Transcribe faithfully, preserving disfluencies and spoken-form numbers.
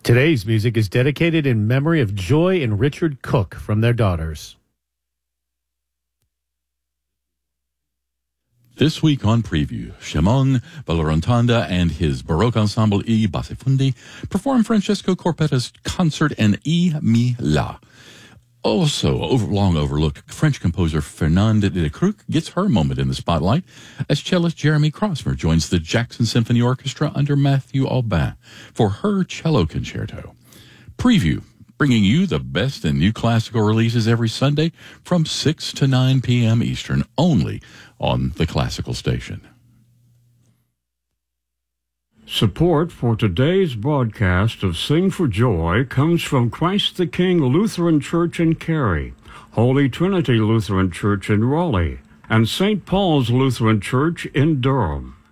Today's music is dedicated in memory of Joy and Richard Cook from their daughters. This week on Preview, Shimon Balarontonda and his Baroque ensemble I Bassifundi perform Francesco Corpetta's concert in I Mi La. Also, over, long overlooked French composer Fernande de Kruk gets her moment in the spotlight as cellist Jeremy Crosmer joins the Jackson Symphony Orchestra under Matthew Aubin for her cello concerto. Preview, bringing you the best in new classical releases every Sunday from six to nine p.m. Eastern, only on the Classical Station. Support for today's broadcast of Sing for Joy comes from Christ the King Lutheran Church in Cary, Holy Trinity Lutheran Church in Raleigh, and Saint Paul's Lutheran Church in Durham.